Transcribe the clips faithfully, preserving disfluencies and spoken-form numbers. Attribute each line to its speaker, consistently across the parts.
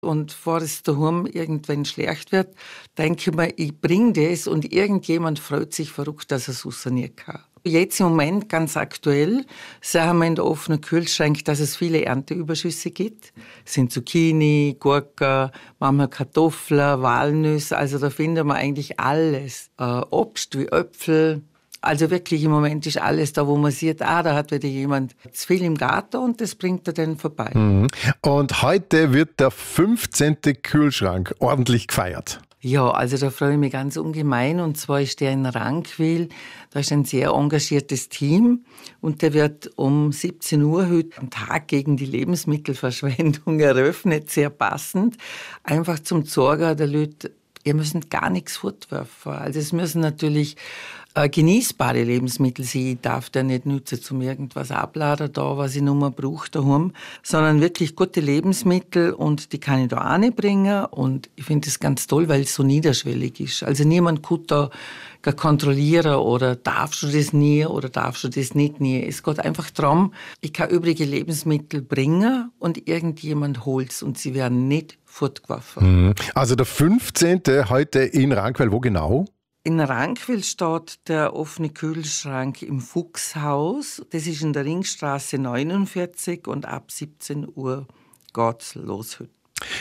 Speaker 1: Und bevor es daheim irgendwann schlecht wird, denke ich mir, ich bringe das und irgendjemand freut sich verrückt, dass er es rausnehmen kann. Jetzt im Moment, ganz aktuell, sagen wir in der offenen Kühlschrank, dass es viele Ernteüberschüsse gibt. Es sind Zucchini, Gurken, manchmal Kartoffeln, Walnüsse. Also da finden wir eigentlich alles. Äh, Obst wie Äpfel. Also wirklich im Moment ist alles da, wo man sieht, ah, da hat wieder jemand zu viel im Garten und das bringt er dann vorbei.
Speaker 2: Mhm. Und heute wird der fünfzehnte Kühlschrank ordentlich gefeiert.
Speaker 1: Ja, also da freue ich mich ganz ungemein. Und zwar ist der in Rankwil. Da ist ein sehr engagiertes Team. Und der wird um siebzehn Uhr heute am Tag gegen die Lebensmittelverschwendung eröffnet. Sehr passend. Einfach zum Sorgen der Leute, ihr müsst gar nichts fortwerfen. Also es müssen natürlich äh, genießbare Lebensmittel sein. Ich darf da nicht nutzen, zum irgendwas abladen, da, was ich nur mal brauche daheim, sondern wirklich gute Lebensmittel und die kann ich da anbringen. Und ich finde das ganz toll, weil es so niederschwellig ist. Also niemand kann da gar kontrollieren oder darfst du das nie oder darfst du das nicht nie. Es geht einfach darum, ich kann übrige Lebensmittel bringen und irgendjemand holt's und sie werden nicht fortgeworfen.
Speaker 2: Mhm. Also der fünfzehnte heute in Rankwil, wo genau?
Speaker 1: In Rankwil steht der offene Kühlschrank im Fuchshaus. Das ist in der Ringstraße neunundvierzig und ab siebzehn Uhr geht's los heute.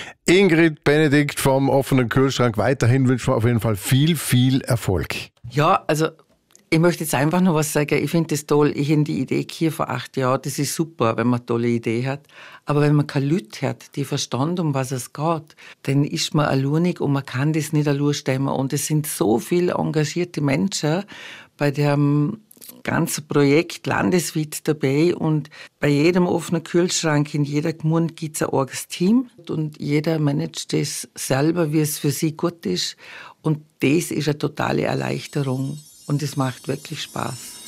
Speaker 2: Ingrid Benedikt vom offenen Kühlschrank. Weiterhin wünschen wir auf jeden Fall viel, viel Erfolg.
Speaker 1: Ja, also ich möchte jetzt einfach noch was sagen. Ich finde das toll. Ich habe die Idee hier vor acht Jahren. Das ist super, wenn man eine tolle Idee hat. Aber wenn man keine Leute hat, die verstehen, um was es geht, dann ist man alleinig und man kann das nicht allein stemmen. Und es sind so viele engagierte Menschen bei dem ganzen Projekt landesweit dabei. Und bei jedem offenen Kühlschrank in jeder Gemeinde gibt es ein eigenes Team. Und jeder managt das selber, wie es für sie gut ist. Und das ist eine totale Erleichterung. Und es macht wirklich Spaß.